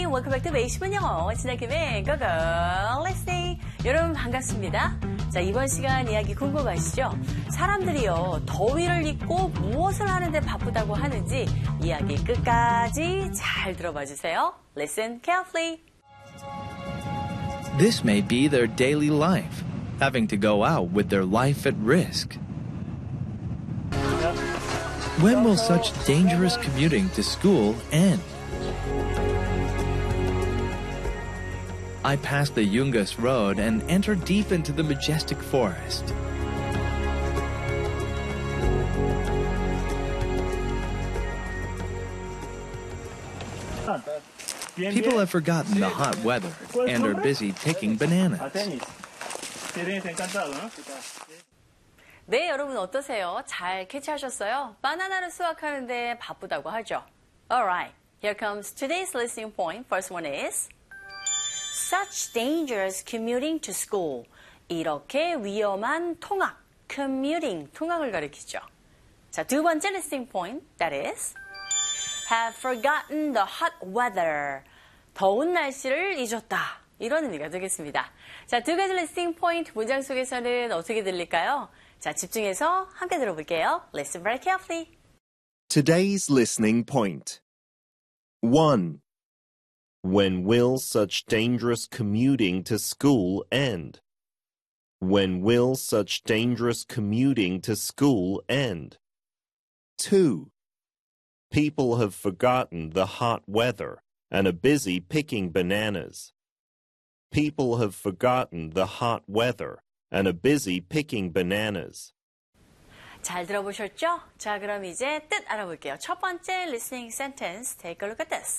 welcome back to 베이시문 영어. 진아김의 고고 listening. 여러분 반갑습니다. 자, 이번 시간 이야기 궁금하시죠? 사람들이요, 더위를 잊고 무엇을 하는데 바쁘다고 하는지 이야기 끝까지 잘 들어봐 주세요. Listen carefully. This may be their daily life, having to go out with their life at risk. When will such dangerous commuting to school end? I pass the Yungas Road and enter deep into the majestic forest. People have forgotten the hot weather and are busy picking bananas. 네, 여러분 어떠세요? 잘 캐치하셨어요? 바나나를 수확하는데 바쁘다고 하죠. Alright, here comes today's listening point. First one is such dangerous commuting to school. 이렇게 위험한 통학, commuting, 통학을 가리키죠. 자, 두 번째 listening point, that is have forgotten the hot weather. 더운 날씨를 잊었다. 이런 의미가 되겠습니다. 자, 두 가지 listening point 문장 속에서는 어떻게 들릴까요? 자, 집중해서 함께 들어볼게요. Listen very carefully. Today's listening point. 1. When will such dangerous commuting to school end? When will such dangerous commuting to school end? 2. People have forgotten the hot weather and are busy picking bananas. People have forgotten the hot weather and are busy picking bananas. 잘 들어보셨죠? 자, 그럼 이제 뜻 알아볼게요. 첫 번째 listening sentence, take a look at this.